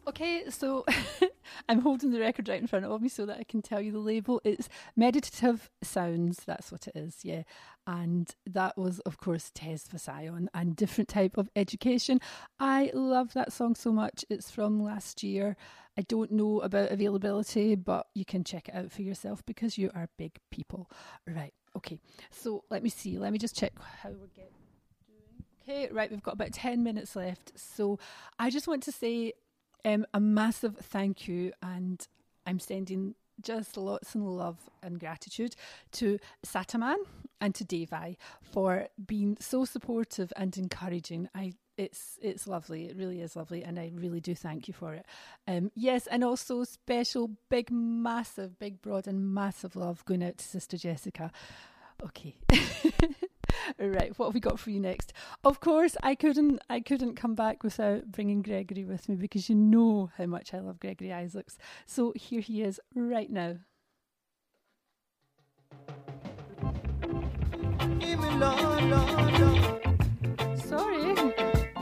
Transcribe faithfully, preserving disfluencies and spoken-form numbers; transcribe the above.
Okay, so I'm holding the record right in front of me so that I can tell you the label. It's Meditative Sounds, that's what it is, yeah. And that was, of course, Tez Fasayon and Different Type of Education. I love that song so much. It's from last year. I don't know about availability, but you can check it out for yourself because you are big people. Right, okay. So let me see. Let me just check how we're getting. Okay, right, we've got about ten minutes left. So I just want to say um, a massive thank you, and I'm sending just lots of love and gratitude to Sataman and to Devi for being so supportive and encouraging. I it's it's lovely, it really is lovely, and I really do thank you for it. Um, yes, and also special, big, massive, big, broad and massive love going out to Sister Jessica. Okay. Right, what have we got for you next? Of course, I couldn't I couldn't come back without bringing Gregory with me because you know how much I love Gregory Isaacs. So here he is right now. Give me Lord, Lord.